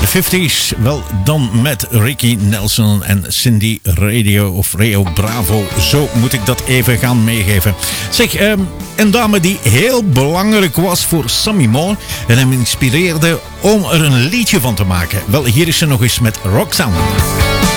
50's. Wel dan met Ricky Nelson en Cindy Radio of Rio Bravo. Zo moet ik dat even gaan meegeven. Zeg, een dame die heel belangrijk was voor Sammy Moore en hem inspireerde om er een liedje van te maken. Wel, hier is ze nog eens met Roxanne.